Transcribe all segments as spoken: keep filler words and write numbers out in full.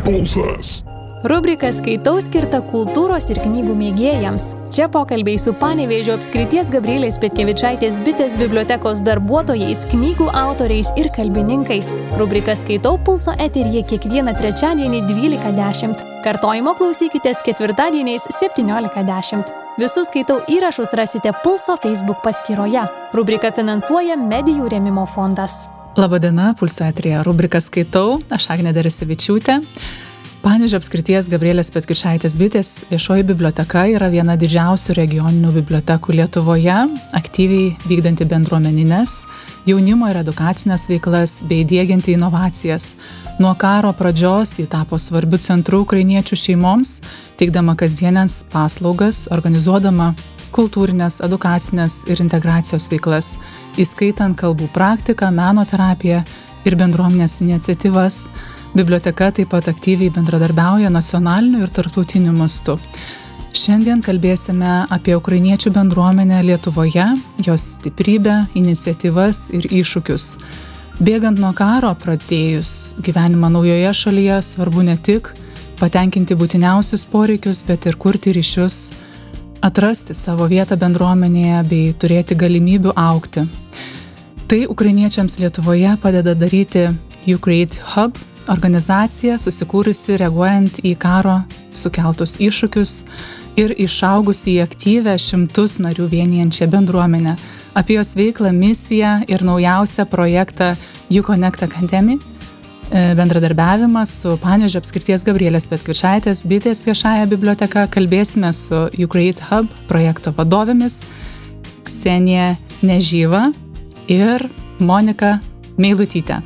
Pulsas. Rubrika Skaitau skirta kultūros ir knygų mėgėjams. Čia pokalbiai su Panevėžio apskrities Gabrielės Petkevičaitės bitės bibliotekos darbuotojais, knygų autoriais ir kalbininkais. Rubrika Skaitau Pulso eteryje kiekvieną trečiadienį dvylika dešimt. Kartojimo klausykitės ketvirtadieniais septyniolika dešimt. Visus Skaitau įrašus rasite Pulso Facebook paskyroje. Rubrika finansuoja Medijų rėmimo fondas. Labadiena, Pulso eteryje rubrika Skaitau, aš Agnė Darisevičiūtė. Panevėžio apskrities Gabrielės Petkevičaitės bitės viešoji biblioteka yra viena didžiausių regioninių bibliotekų Lietuvoje, aktyviai vykdanti bendruomeninės, jaunimo ir edukacinės veiklas bei diegianti inovacijas. Nuo karo pradžios ji tapo svarbiu centru ukrainiečių šeimoms, teikdama kasdienės paslaugas, organizuodama kultūrinės, edukacinės ir integracijos veiklas, įskaitant kalbų praktiką, meno terapiją ir bendruomenės iniciatyvas. Biblioteka taip pat aktyviai bendradarbiauja nacionaliniu ir tarptautiniu mastu. Šiandien kalbėsime apie ukrainiečių bendruomenę Lietuvoje, jos stiprybę, iniciatyvas ir iššūkius. Bėgant nuo karo pradėjus gyvenimą naujoje šalyje, svarbu ne tik patenkinti būtiniausius poreikius, bet ir kurti ryšius, atrasti savo vietą bendruomenėje bei turėti galimybių augti. Tai ukrainiečiams Lietuvoje padeda daryti Ukraine Hub, organizacija susikūrusi reaguojant į karo sukeltus iššūkius ir išaugusi į aktyvę šimtus narių vienijančią bendruomenę. Apie jos veiklą, misiją ir naujausią projektą UConnect Academy, bendradarbiavimą su Panevėžio apskrities Gabrielės Petkevičaitės bitės viešąja biblioteka kalbėsime su Ukraine Hub projekto vadovėmis Ksenija Nežyva ir Monika Meilutytė.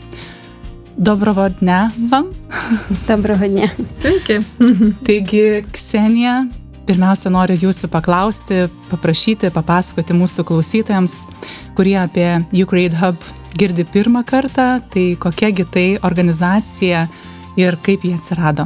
Доброго дня вам. Доброго дня. Sveiki. Taigi, Ksenija, pirmiausia noriu jūsų paklausti, paprašyti, papasakoti mūsų klausytojams, kurie apie Ukraine Hub girdi pirmą kartą, tai kokiagi tai organizacija ir kaip jie atsirado.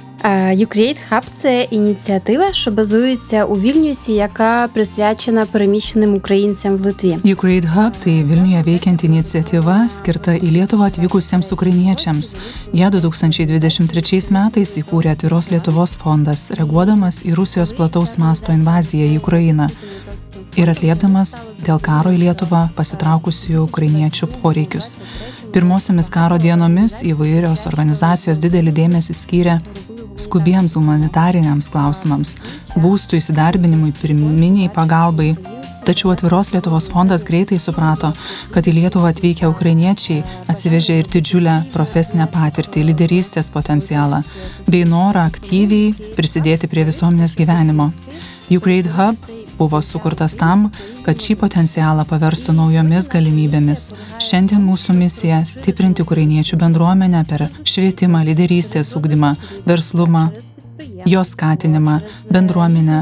Ukraine Hub – це ініціатива, що базується у Вільнюсі, яка присвячена переміщеним українцям в Литві. Ukraine Hub – tai Vilniuje veikianti iniciatyva skirta į Lietuvą atvykusiems ukrainiečiams. Ją du tūkstančiai dvidešimt trečiais metais įkūrė Atviros Lietuvos fondas, reaguodamas į Rusijos plataus masto invaziją į Ukrainą ir atliepdamas dėl karo į Lietuvą pasitraukusių ukrainiečių poreikius. Pirmosiomis karo dienomis įvairios organizacijos didelį dėmesį skyrė skubiems humanitariniams klausimams, būstų įsidarbinimui, pirminiai pagalbai. Tačiau Atviros Lietuvos fondas greitai suprato, kad į Lietuvą atvykę ukrainiečiai atsivežė ir didžiulę profesinę patirtį, lyderystės potencialą bei norą aktyviai prisidėti prie visuomenės gyvenimo. Ukraine Hub buvo sukurtas tam, kad šį potencialą paverstų naujomis galimybėmis. Šiandien mūsų misija – stiprinti ukrainiečių bendruomenę per švietimą, lyderystės ugdymą, verslumą, jos skatinimą, bendruomenę,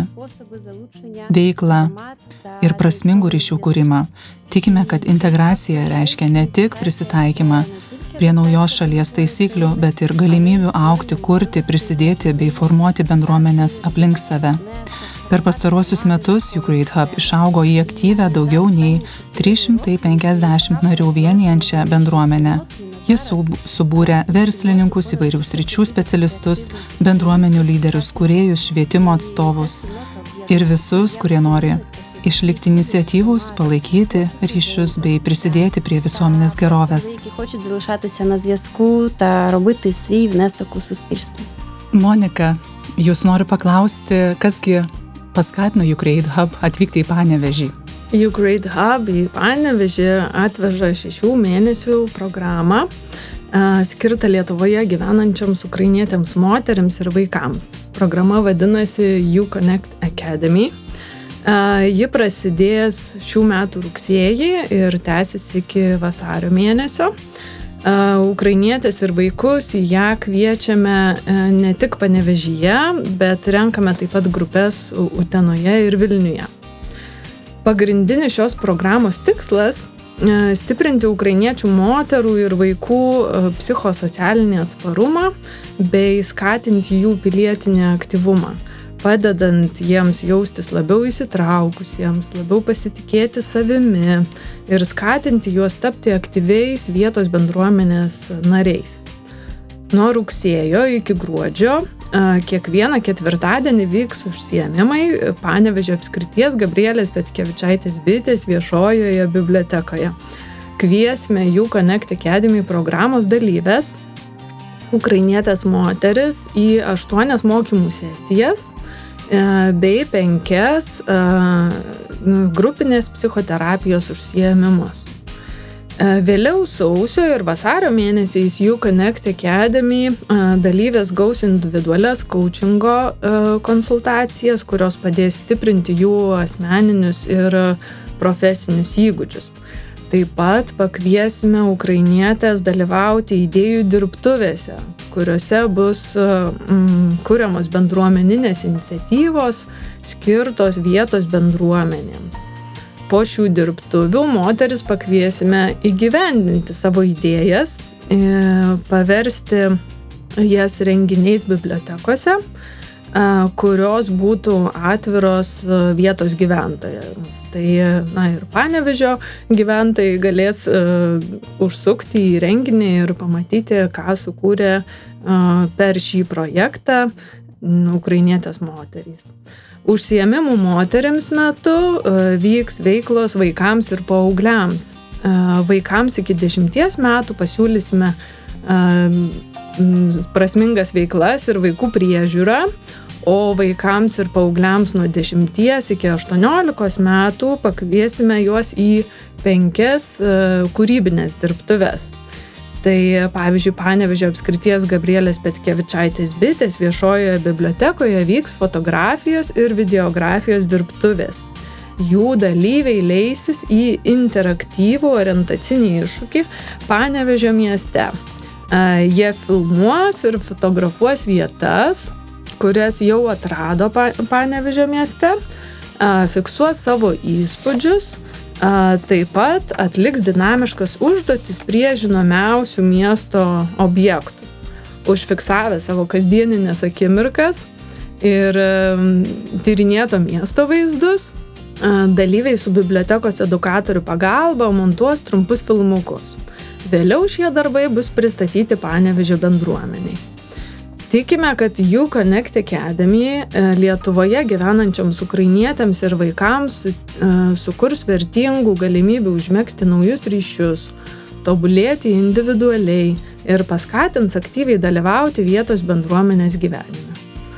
veiklą ir prasmingų ryšių kūrimą. Tikime, kad integracija reiškia ne tik prisitaikymą prie naujos šalies taisyklių, bet ir galimybių augti, kurti, prisidėti bei formuoti bendruomenės aplink save. Per pastaruosius metus Ukraine Hub išaugo į aktyvę daugiau nei trys šimtai penkiasdešimt narių vienijančią bendruomenę. Jie subūrė verslininkus, įvairių sričių specialistus, bendruomenių lyderius, kūrėjus, švietimo atstovus ir visus, kurie nori išlikti iniciatyvus, palaikyti ryšius bei prisidėti prie visuomenės gerovės. Які хочуть залишатися на зв'язку та робити свій внесок у суспільство. Monika, jūs noriu paklausti, kasgi paskatino Ukraine Hub atvykti į Panevėžį? Ukraine Hub į Panevėžį atveža šešių mėnesių programą skirtą Lietuvoje gyvenančioms ukrainietėms moterims ir vaikams. Programa vadinasi UConnect Academy. Ji prasidės šių metų rugsėjį ir tęsis iki vasario mėnesio. Ukrainietės ir vaikus į ją kviečiame ne tik Panevėžyje, bet renkame taip pat grupes Utenoje ir Vilniuje. Pagrindinis šios programos tikslas – stiprinti ukrainiečių moterų ir vaikų psichosocialinį atsparumą bei skatinti jų pilietinį aktyvumą, padedant jiems jaustis labiau įsitraukusiems, labiau pasitikėti savimi ir skatinti juos tapti aktyviais vietos bendruomenės nariais. Nuo rugsėjo iki gruodžio kiekvieną ketvirtadienį vyks užsiėmimai Panevėžio apskrities Gabrielės Petkevičaitės bitės viešojoje bibliotekoje. Kviesime YouConnect Academy programos dalyves, ukrainietės moteris, į aštuonias mokymų sesijas bei penkias grupinės psichoterapijos užsiėmimus. Vėliau sausio ir vasario mėnesiais YouConnect Academy dalyvės gaus individualias coachingo konsultacijas, kurios padės stiprinti jų asmeninius ir profesinius įgūdžius. Taip pat pakviesime ukrainietės dalyvauti idėjų dirbtuvėse, kuriuose bus mm, kuriamos bendruomeninės iniciatyvos skirtos vietos bendruomenėms. Po šių dirbtuvių moteris pakviesime įgyvendinti savo idėjas, paversti jas renginiais bibliotekose, kurios būtų atviros vietos gyventojams. Tai na, ir Panevėžio gyventojai galės užsukti į renginį ir pamatyti, ką sukūrė per šį projektą ukrainietės moterys. Užsiėmimų moterims metu vyks veiklos vaikams ir paaugliams. Vaikams iki dešimties metų pasiūlysime prasmingas veiklas ir vaikų priežiūrą, o vaikams ir paaugliams nuo dešimties iki aštuoniolikos metų pakviesime juos į penkias kūrybinės dirbtuves. Tai pavyzdžiui, Panevėžio apskrities Gabrielės Petkevičaitės bitės viešojoje bibliotekoje vyks fotografijos ir videografijos dirbtuvės. Jų dalyviai leisis į interaktyvų orientacinį iššūkį Panevėžio mieste. Jie filmuos ir fotografuos vietas, kurias jau atrado Panevėžio mieste, fiksuos savo įspūdžius, taip pat atliks dinamiškas užduotis prie žinomiausių miesto objektų. Užfiksavę savo kasdieninės akimirkas ir tyrinėto miesto vaizdus, dalyviai su bibliotekos edukatorių pagalba montuos trumpus filmukus. Vėliau šie darbai bus pristatyti Panevėžio bendruomeniai. Tikime, kad YouConnect Academy Lietuvoje gyvenančioms ukrainietėms ir vaikams sukurs vertingų galimybių užmegzti naujus ryšius, tobulėti individualiai ir paskatins aktyviai dalyvauti vietos bendruomenės gyvenime.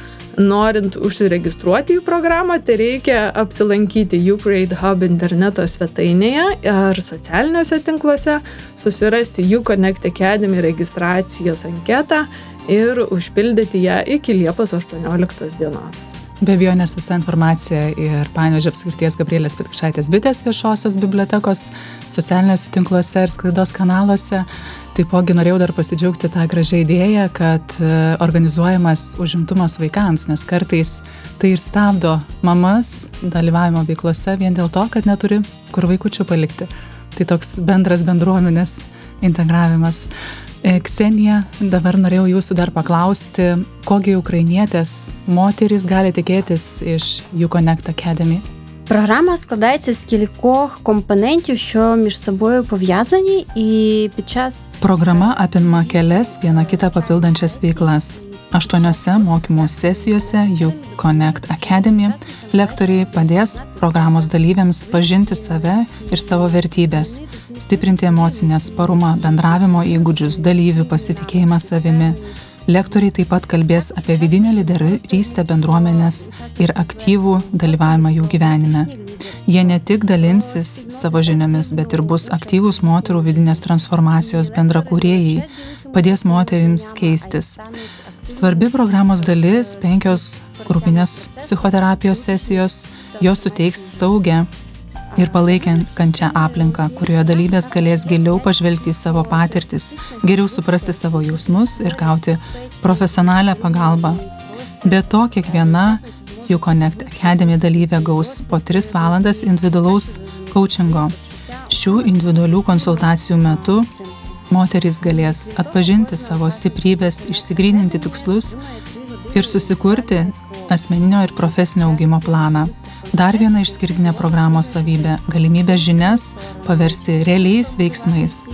Norint užsiregistruoti į programą, tai reikia apsilankyti YouCreate Hub interneto svetainėje ar socialiniuose tinkluose, susirasti YouConnect Academy registracijos anketą ir užpildyti ją iki Liepos aštuonioliktos dienos. Be abejonės visa informacija ir Panevėžio apskrities Gabrielės Petkevičaitės bitės viešosios bibliotekos socialiniuose tinkluose ir sklaidos kanaluose. Taipogi norėjau dar pasidžiaugti tą gražią idėją, kad organizuojamas užimtumas vaikams, nes kartais tai ir stabdo mamas dalyvavimo veiklose vien dėl to, kad neturi kur vaikučių palikti. Tai toks bendras bendruomenės integravimas. Ksenija, dabar norėjau jūsų dar paklausti, kogi украinietės мотерис gali tikėtis iš YouConnect Academy? Програма складається з кількох компонентів, що між собою пов'язані, і під час... Programa apima kelias viena kitą papildančias veiklas. Aštuoniose mokymų sesijose YouConnect Academy lektoriai padės programos dalyviams pažinti save ir savo vertybės, stiprinti emocinį atsparumą, bendravimo įgūdžius, dalyvių pasitikėjimą savimi. Lektoriai taip pat kalbės apie vidinę lyderystę bendruomenės ir aktyvų dalyvavimą jų gyvenime. Jie ne tik dalinsis savo žiniomis, bet ir bus aktyvūs moterų vidinės transformacijos bendrakūrėjai, padės moterims keistis. Svarbi programos dalis – penkios grupinės psichoterapijos sesijos, jos suteiks saugią ir palaikančią aplinką, kurioje dalyvės galės giliau pažvelgti į savo patirtis, geriau suprasti savo jausmus ir gauti profesionalią pagalbą. Be to, kiekviena YouConnect Academy dalyvė gaus po tris valandas individualaus coachingo. Šių individualių konsultacijų metu moterys galės atpažinti savo stiprybės, išsigryninti tikslus ir susikurti asmeninio ir profesinio augimo planą. Dar viena išskirtinė programos savybė – galimybė žinias paversti realiais veiksmais.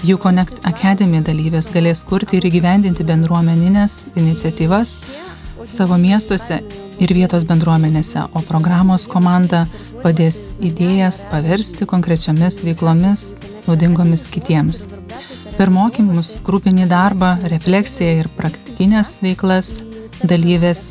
YouConnect Academy dalyvės galės kurti ir įgyvendinti bendruomeninės iniciatyvas savo miestuose ir vietos bendruomenėse, o programos komanda padės idėjas paversti konkrečiomis veiklomis naudingomis kitiems. Per mokymus, grupinį darbą, refleksiją ir praktinės veiklas dalyvės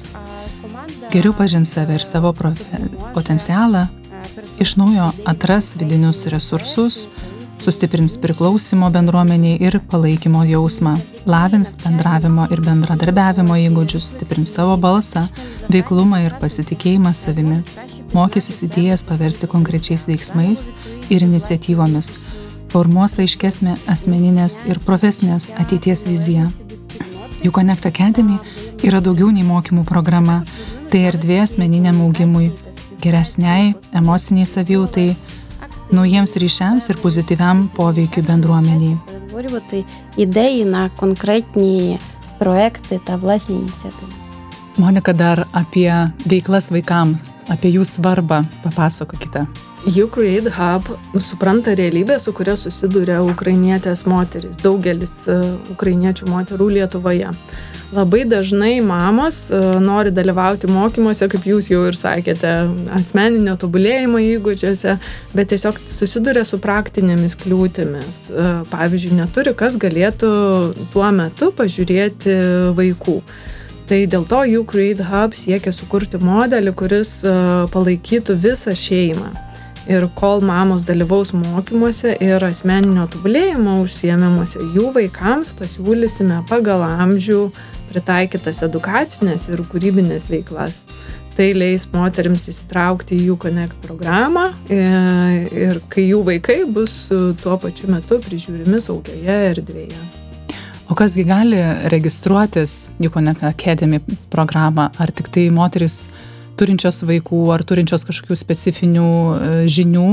geriau pažins save ir savo profe- potencialą, iš naujo atras vidinius resursus, sustiprins priklausimo bendruomeniai ir palaikymo jausmą, lavins bendravimo ir bendradarbiavimo įgūdžius, stiprins savo balsą, veiklumą ir pasitikėjimą savimi, mokysis idėjas paversti konkrečiais veiksmais ir iniciatyvomis, formuos aiškesnę asmeninės ir profesinės ateities viziją. YouConnect Academy yra daugiau nei mokymų programa, tai erdvė asmeniniam augimui, geresniai emociniai savijautai, naujiems ryšiams ir pozityviam poveikiu bendruomeniai. Перетворювати ідеї на конкретні проекти та власні ініціативи. Monika, dar apie veiklas vaikams, apie jų svarbą papasakokite. YouCreate Hub supranta realybę, su kuria susiduria ukrainietės moterys, daugelis ukrainiečių moterų Lietuvoje. Labai dažnai mamos nori dalyvauti mokymuose, kaip jūs jau ir sakėte, asmeninio tobulėjimo įgūdžiuose, bet tiesiog susiduria su praktinėmis kliūtimis. Pavyzdžiui, neturi kas galėtų tuo metu pažiūrėti vaikų. Tai dėl to YouCreate Hub siekia sukurti modelį, kuris palaikytų visą šeimą. Ir kol mamos dalyvaus mokymuose ir asmeninio tobulėjimo užsiėmimuose, jų vaikams pasiūlysime pagal amžių pritaikytas edukacinės ir kūrybinės veiklas. Tai leis moterims įsitraukti į YouConnect programą ir, ir kai jų vaikai bus tuo pačiu metu prižiūrimi saugioje erdvėje. O kasgi gali registruotis YouConnect Academy programą? Ar tik tai moteris turinčios vaikų, ar turinčios kažkokių specifinių žinių?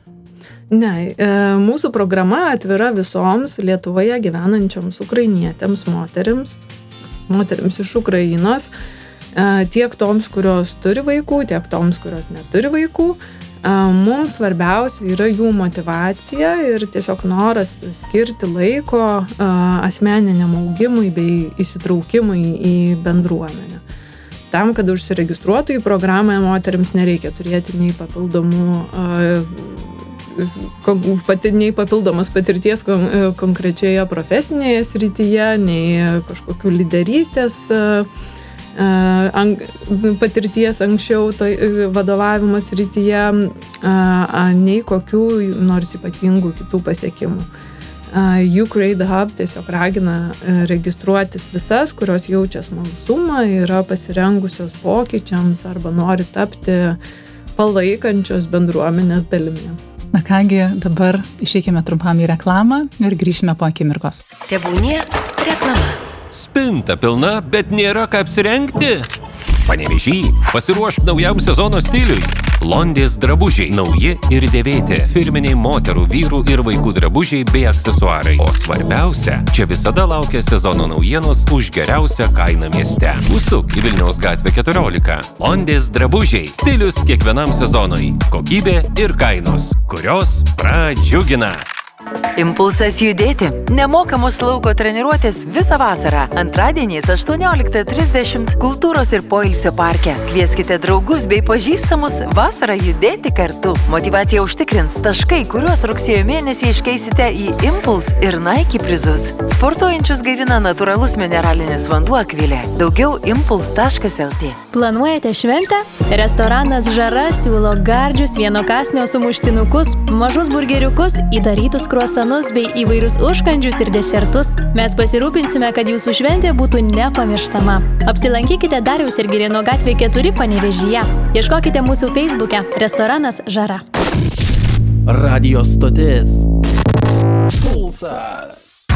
Ne, mūsų programa atvira visoms Lietuvoje gyvenančioms ukrainietėms moterims, moterims iš Ukrainos, tiek toms, kurios turi vaikų, tiek toms, kurios neturi vaikų. Mums svarbiausia yra jų motyvacija ir tiesiog noras skirti laiko asmeniniam augimui bei įsitraukimui į bendruomenę. Tam, kad užsiregistruotų į programą, moterims nereikia turėti nei papildomų, pati, nei papildomas patirties konkrečioje profesinėje srityje, nei kažkokių lyderystės patirties anksčiau to vadovavimo srityje, nei kokių nors ypatingų kitų pasiekimų. YouCreate Hub tiesiog ragina registruotis visas, kurios jaučia smalsumą, yra pasirengusios pokyčiams arba nori tapti palaikančios bendruomenės dalimi. Na kągi, dabar išeikime trumpam į reklamą ir grįšime po akimirkos. Tebūnie reklama. Spinta pilna, bet nėra ką apsirengti. Panevėžy, pasiruošk naujam sezono stiliui. Londės drabužiai, nauji ir dėvėti, firminiai moterų, vyrų ir vaikų drabužiai bei aksesuarai. O svarbiausia, čia visada laukia sezono naujienos už geriausią kainą mieste. Užsuk į Vilniaus gatvę keturiolika. Londės drabužiai, stilius kiekvienam sezonui, kokybė ir kainos, kurios pradžiugina. Impulsas judėti. Nemokamos lauko treniruotės visą vasarą. Antradieniais aštuonioliktą trisdešimt Kultūros ir poilsio parke. Kvieskite draugus bei pažįstamus vasarą judėti kartu. Motyvacija užtikrins taškai, kuriuos rugsėjo mėnesį iškeisite į Impuls ir Nike prizus. Sportuojančius gaivina natūralus mineralinis vanduo Akvilė. Daugiau impuls taškas lt. Planuojate šventę? Restoranas Žara siūlo gardžius vienokąsnio sumuštinukus, mažus burgeriukus, įdarytus kruasanus bei įvairius užkandžius ir desertus. Mes pasirūpinsime, kad jūsų šventė būtų nepamirštama. Apsilankykite Dariaus ir Girėno gatvė keturi Panevėžyje. Ieškokite mūsų Facebook'e Restoranas Žara. Radio stotis Pulsas.